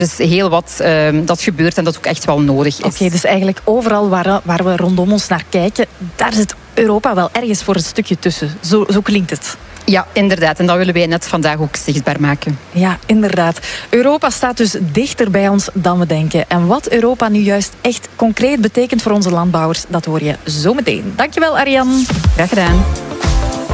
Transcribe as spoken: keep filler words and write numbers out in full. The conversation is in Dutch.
is heel wat uh, dat gebeurt en dat ook echt wel nodig is. Oké, okay, dus eigenlijk overal waar, waar we rondom ons naar kijken, daar zit Europa wel ergens voor een stukje tussen. Zo, zo klinkt het. Ja, inderdaad. En dat willen wij net vandaag ook zichtbaar maken. Ja, inderdaad. Europa staat dus dichter bij ons dan we denken. En wat Europa nu juist echt concreet betekent voor onze landbouwers, dat hoor je zo meteen. Dankjewel, Ariane. Graag gedaan.